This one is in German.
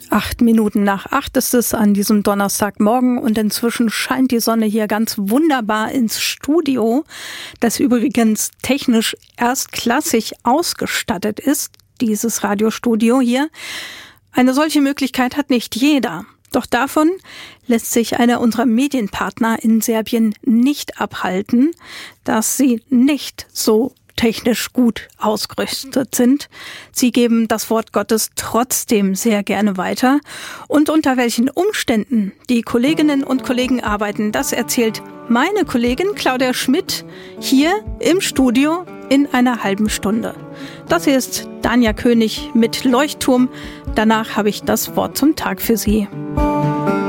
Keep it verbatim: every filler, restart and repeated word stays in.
Acht Minuten nach acht ist es an diesem Donnerstagmorgen und inzwischen scheint die Sonne hier ganz wunderbar ins Studio, das übrigens technisch erstklassig ausgestattet ist, dieses Radiostudio hier. Eine solche Möglichkeit hat nicht jeder. Doch davon lässt sich einer unserer Medienpartner in Serbien nicht abhalten, dass sie nicht so technisch gut ausgerüstet sind. Sie geben das Wort Gottes trotzdem sehr gerne weiter. Und unter welchen Umständen die Kolleginnen und Kollegen arbeiten, das erzählt meine Kollegin Claudia Schmidt hier im Studio in einer halben Stunde. Das hier ist Danja König mit Leuchtturm. Danach habe ich das Wort zum Tag für Sie.